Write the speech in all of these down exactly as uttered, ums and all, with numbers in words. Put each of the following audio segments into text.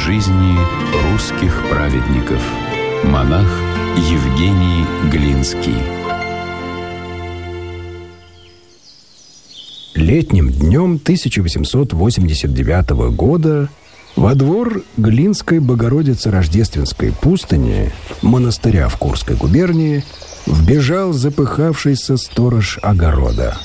жизни русских праведников. Монах Евгений Глинский. Летним днем тысяча восемьсот восемьдесят девятого года во двор Глинской Богородицы-Рождественской пустыни, монастыря в Курской губернии, вбежал запыхавшийся сторож огорода.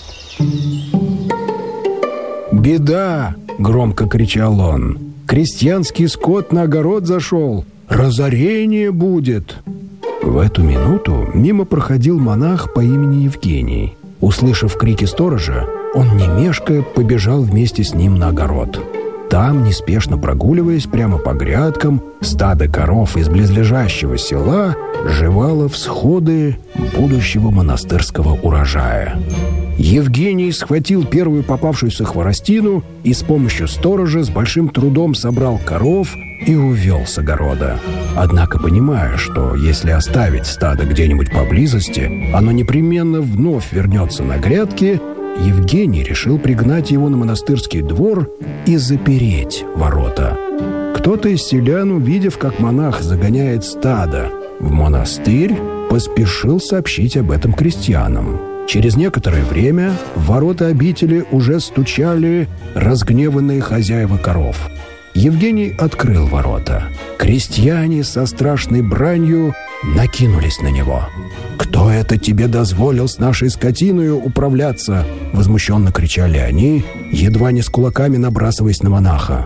«Беда!» — громко кричал он. «Крестьянский скот на огород зашел! Разорение будет!» В эту минуту мимо проходил монах по имени Евгений. Услышав крики сторожа, он, не мешкая, побежал вместе с ним на огород. Там, неспешно прогуливаясь прямо по грядкам, стадо коров из близлежащего села жевало всходы будущего монастырского урожая. Евгений схватил первую попавшуюся хворостину и с помощью сторожа с большим трудом собрал коров и увел с огорода. Однако, понимая, что если оставить стадо где-нибудь поблизости, оно непременно вновь вернется на грядки, Евгений решил пригнать его на монастырский двор и запереть ворота. Кто-то из селян, увидев, как монах загоняет стадо в монастырь, поспешил сообщить об этом крестьянам. Через некоторое время в ворота обители уже стучали разгневанные хозяева коров. Евгений открыл ворота. Крестьяне со страшной бранью накинулись на него. «Кто это тебе дозволил с нашей скотиною управляться?» — возмущенно кричали они, едва не с кулаками набрасываясь на монаха.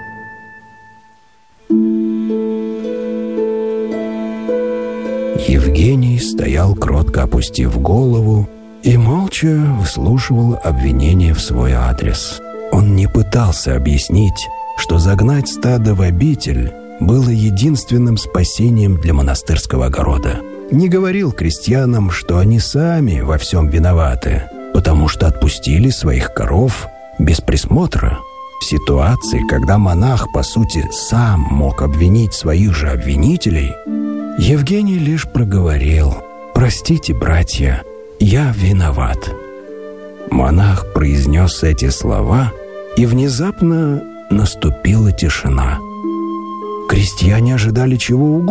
Евгений стоял, кротко опустив голову, и молча выслушивал обвинения в свой адрес. Он не пытался объяснить, что загнать стадо в обитель было единственным спасением для монастырского огорода. Не говорил крестьянам, что они сами во всем виноваты, потому что отпустили своих коров без присмотра. В ситуации, когда монах, по сути, сам мог обвинить своих же обвинителей, Евгений лишь проговорил: «Простите, братья, я виноват». Монах произнес эти слова, и внезапно наступила тишина. Крестьяне ожидали чего угодно.